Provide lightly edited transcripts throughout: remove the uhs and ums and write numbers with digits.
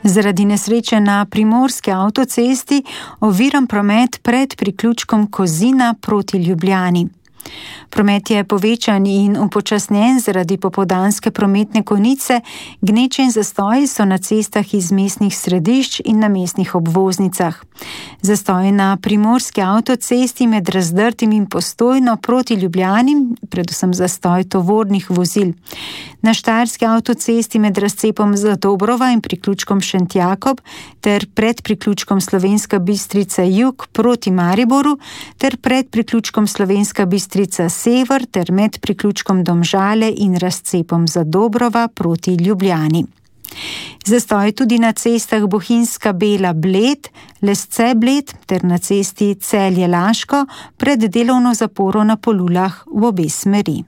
Zaradi nesreče na primorski avtocesti oviran promet pred priključkom Kozina proti Ljubljani. Promet je povečan in upočasnjen zaradi popoldanske prometne konice, gneče in zastoji so na cestah iz mestnih središč in na mestnih obvoznicah. Zastoj na primorski avtocesti med Razdrtim in Postojno proti Ljubljani, predvsem zastoj tovornih vozil. Na štajerski avtocesti med razcepom Zadobrova in priključkom Šentjakob ter pred priključkom Slovenska Bistrica jug proti Mariboru ter pred priključkom Slovenska Bistrica sever ter med priključkom Domžale in razcepom Zadobrova proti Ljubljani. Zastoj tudi na cestah Bohinjska Bela-Bled, Lesce-Bled ter na cesti Celje-Laško pred delovno zaporo na Polulah v obe smeri.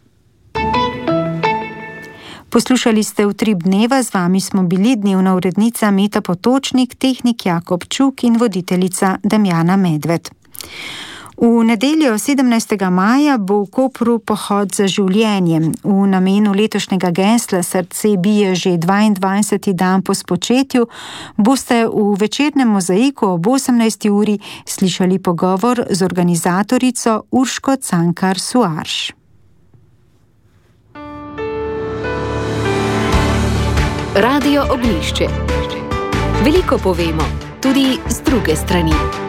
Poslušali ste Utrip dneva, z vami smo bili dnevna urednica Meta Potočnik, tehnik Jakob Čuk in voditeljica Damjana Medved. V nedeljo 17. maja bo v Kopru pohod za življenjem. V namenu letošnjega gesla Srce bije že 22. dan po spočetju boste v večernem mozaiku ob 18. uri slišali pogovor z organizatorico Urško Cankar-Suarš. Radio Oglišče. Veliko povemo, tudi z druge strani.